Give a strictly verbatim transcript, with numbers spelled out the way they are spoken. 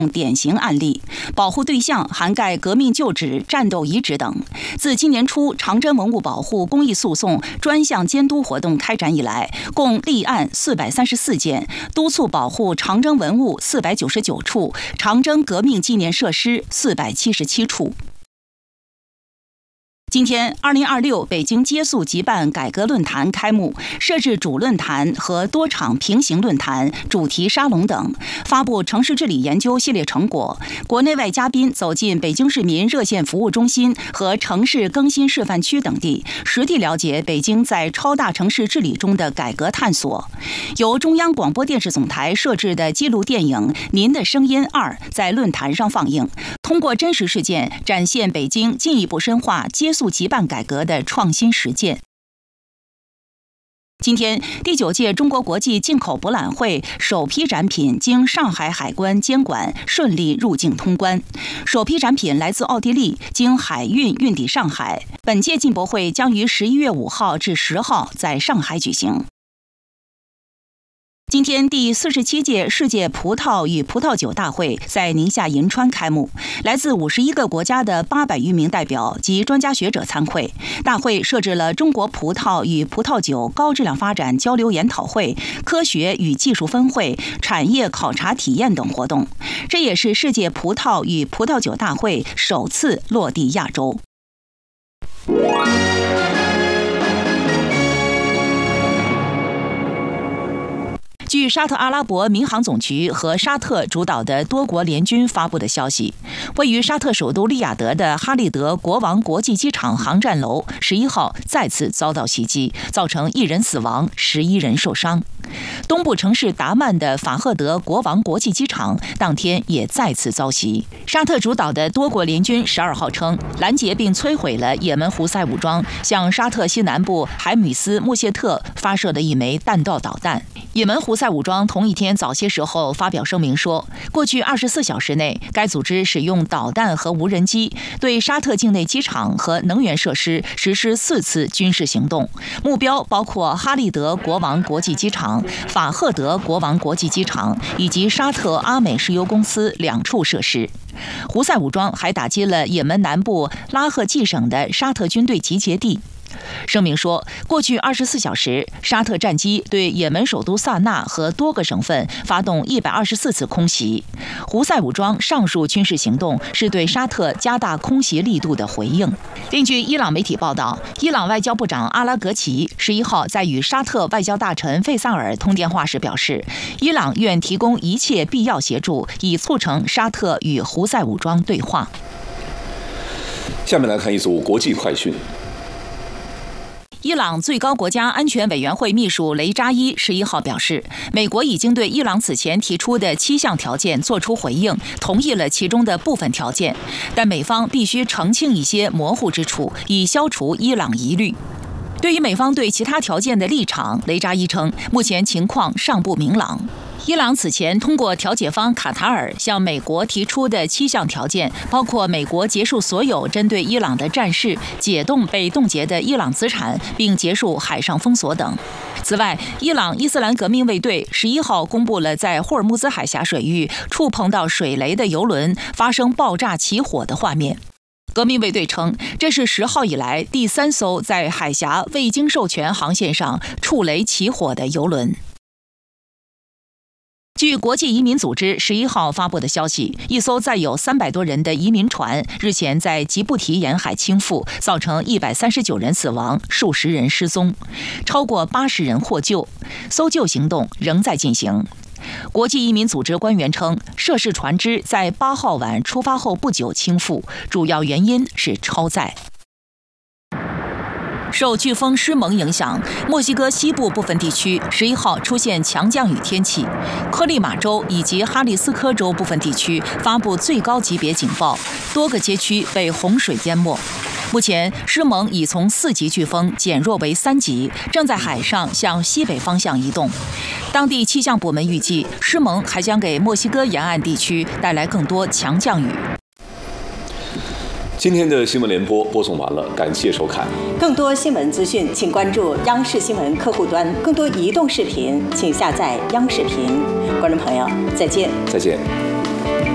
典型案例，保护对象涵盖革命旧址、战斗遗址等。自今年初长征文物保护公益诉讼专项监督活动开展以来，共立案四百三十四件，督促保护长征文物四百九十九处，长征革命纪念设施四百七十七处。今天，二零二六北京接宿即办改革论坛开幕，设置主论坛和多场平行论坛、主题沙龙等，发布城市治理研究系列成果。国内外嘉宾走进北京市民热线服务中心和城市更新示范区等地，实地了解北京在超大城市治理中的改革探索。由中央广播电视总台摄制的纪录电影《您的声音二》在论坛上放映，通过真实事件展现北京进一步深化接宿即办改革的创新实践。今天，第九届中国国际进口博览会首批展品经上海海关监管顺利入境通关。首批展品来自奥地利，经海运运抵上海。本届进博会将于十一月五号至十号在上海举行。今天，第四十七届世界葡萄与葡萄酒大会在宁夏银川开幕，来自五十一个国家的八百余名代表及专家学者参会。大会设置了中国葡萄与葡萄酒高质量发展交流研讨会、科学与技术分会、产业考察体验等活动。这也是世界葡萄与葡萄酒大会首次落地亚洲。据沙特阿拉伯民航总局和沙特主导的多国联军发布的消息，位于沙特首都利雅得的哈利德国王国际机场航站楼十一号再次遭到袭击，造成一人死亡，十一人受伤。东部城市达曼的法赫德国王国际机场当天也再次遭袭。沙特主导的多国联军十二号称，拦截并摧毁了也门胡塞武装向沙特西南部海姆斯穆谢特发射的一枚弹道导弹。也门胡塞武装同一天早些时候发表声明说，过去二十四小时内，该组织使用导弹和无人机对沙特境内机场和能源设施实施四次军事行动，目标包括哈利德国王国际机场、法赫德国王国际机场以及沙特阿美石油公司两处设施。胡塞武装还打击了也门南部拉赫季省的沙特军队集结地。声明说，过去二十四小时，沙特战机对也门首都萨那和多个省份发动一百二十四次空袭。胡塞武装上述军事行动是对沙特加大空袭力度的回应。另据伊朗媒体报道，伊朗外交部长阿拉格齐十一号在与沙特外交大臣费萨尔通电话时表示，伊朗愿提供一切必要协助，以促成沙特与胡塞武装对话。 下面来看一组国际快讯。 伊朗最高国家安全委员会秘书雷扎伊十一号表示，美国已经对伊朗此前提出的七项条件作出回应，同意了其中的部分条件，但美方必须澄清一些模糊之处，以消除伊朗疑虑。对于美方对其他条件的立场，雷扎伊称，目前情况尚不明朗。伊朗此前通过调解方卡塔尔向美国提出的七项条件，包括美国结束所有针对伊朗的战事，解冻被冻结的伊朗资产，并结束海上封锁等。此外，伊朗伊斯兰革命卫队十一号公布了在霍尔木兹海峡水域触碰到水雷的油轮发生爆炸起火的画面。革命卫队称，这是十号以来第三艘在海峡未经授权航线上触雷起火的油轮。据国际移民组织十一号发布的消息，一艘载有三百多人的移民船日前在吉布提沿海倾覆，造成一百三十九人死亡，数十人失踪，超过八十人获救，搜救行动仍在进行。国际移民组织官员称，涉事船只在八号晚出发后不久倾覆，主要原因是超载。受飓风施蒙影响，墨西哥西部部分地区十一号出现强降雨天气，科利马州以及哈里斯科州部分地区发布最高级别警报，多个街区被洪水淹没。目前，施蒙已从四级飓风减弱为三级，正在海上向西北方向移动。当地气象部门预计，施蒙还将给墨西哥沿岸地区带来更多强降雨。 今天的新闻联播播送完了，感谢收看。 更多新闻资讯，请关注央视新闻客户端。更多移动视频，请下载央视频。观众朋友，再见。 再见。